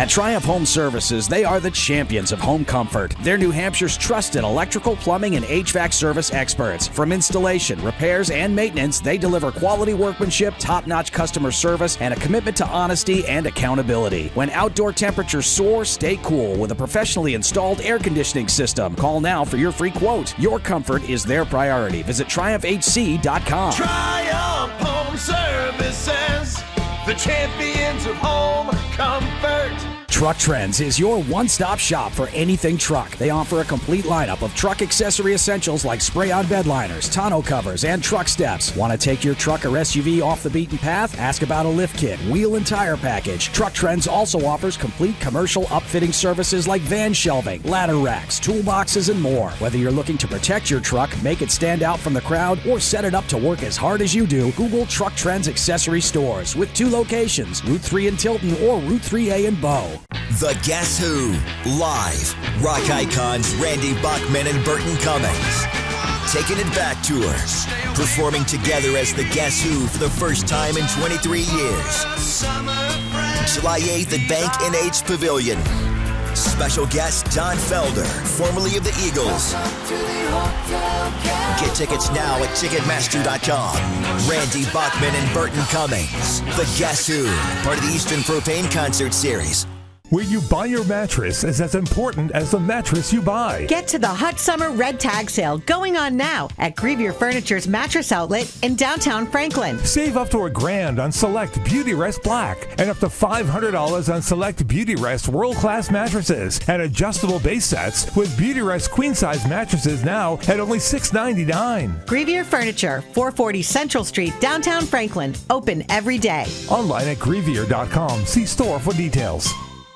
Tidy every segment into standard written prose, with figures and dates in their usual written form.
At Triumph Home Services, they are the champions of home comfort. They're New Hampshire's trusted electrical, plumbing, and HVAC service experts. From installation, repairs, and maintenance, they deliver quality workmanship, top-notch customer service, and a commitment to honesty and accountability. When outdoor temperatures soar, stay cool with a professionally installed air conditioning system. Call now for your free quote. Your comfort is their priority. Visit TriumphHC.com. Triumph Home Services, the champions of home comfort. Truck Trends is your one-stop shop for anything truck. They offer a complete lineup of truck accessory essentials like spray-on bed liners, tonneau covers, and truck steps. Want to take your truck or SUV off the beaten path? Ask about a lift kit, wheel and tire package. Truck Trends also offers complete commercial upfitting services like van shelving, ladder racks, toolboxes, and more. Whether you're looking to protect your truck, make it stand out from the crowd, or set it up to work as hard as you do, Google Truck Trends Accessory Stores with 2 locations, Route 3 in Tilton or Route 3A in Bow. The Guess Who Live. Rock icons Randy Bachman and Burton Cummings. Taking it back tour. Performing together as the Guess Who for the first time in 23 years. July 8th at Bank NH Pavilion. Special guest Don Felder, formerly of the Eagles. Get tickets now at Ticketmaster.com. Randy Bachman and Burton Cummings. The Guess Who, part of the Eastern Propane Concert Series. Where you buy your mattress is as important as the mattress you buy. Get to the Hot Summer Red Tag Sale going on now at Grievier Furniture's Mattress Outlet in downtown Franklin. Save up to $1,000 on select Beautyrest Black and up to $500 on select Beautyrest world-class mattresses and adjustable base sets with Beautyrest queen-size mattresses now at only $699. Grievier Furniture, 440 Central Street, downtown Franklin. Open every day. Online at Grievier.com. See store for details.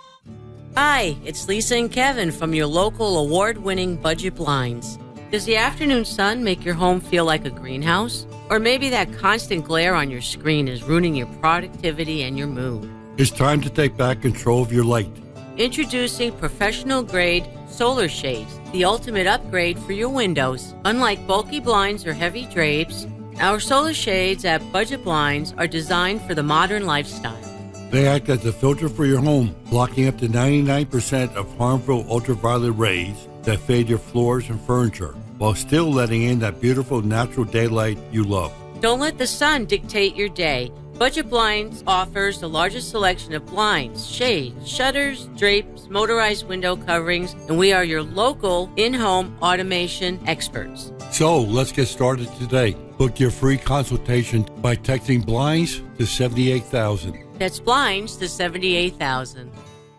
Hi, it's Lisa and Kevin from your local award-winning Budget Blinds. Does the afternoon sun make your home feel like a greenhouse? Or maybe that constant glare on your screen is ruining your productivity and your mood? It's time to take back control of your light. Introducing professional-grade solar shades, the ultimate upgrade for your windows. Unlike bulky blinds or heavy drapes, our solar shades at Budget Blinds are designed for the modern lifestyle. They act as a filter for your home, blocking up to 99% of harmful ultraviolet rays that fade your floors and furniture, while still letting in that beautiful natural daylight you love. Don't let the sun dictate your day. Budget Blinds offers the largest selection of blinds, shades, shutters, drapes, motorized window coverings, and we are your local in-home automation experts. So let's get started today. Book your free consultation by texting blinds to 78,000. That's blinds to 78,000.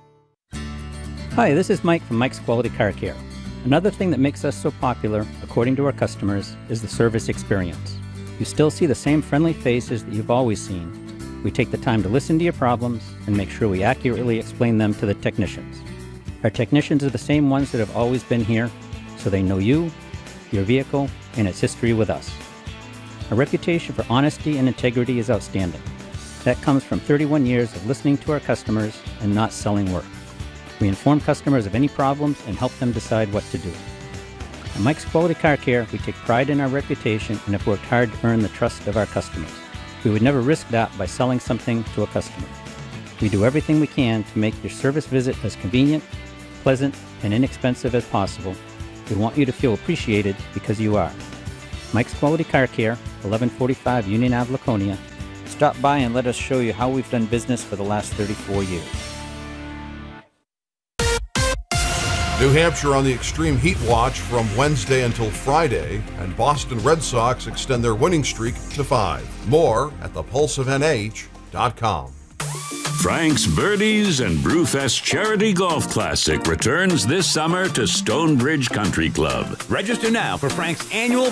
Hi, this is Mike from Mike's Quality Car Care. Another thing that makes us so popular, according to our customers, is the service experience. You still see the same friendly faces that you've always seen. We take the time to listen to your problems and make sure we accurately explain them to the technicians. Our technicians are the same ones that have always been here, so they know you, your vehicle, and its history with us. Our reputation for honesty and integrity is outstanding. That comes from 31 years of listening to our customers and not selling work. We inform customers of any problems and help them decide what to do. At Mike's Quality Car Care, we take pride in our reputation and have worked hard to earn the trust of our customers. We would never risk that by selling something to a customer. We do everything we can to make your service visit as convenient, pleasant, and inexpensive as possible. We want you to feel appreciated because you are. Mike's Quality Car Care, 1145 Union Ave, Laconia. Stop by and let us show you how we've done business for the last 34 years. New Hampshire on the extreme heat watch from Wednesday until Friday, and Boston Red Sox extend their winning streak to 5. More at thepulseofnh.com. Frank's Birdies and Brewfest Charity Golf Classic returns this summer to Stonebridge Country Club. Register now for Frank's annual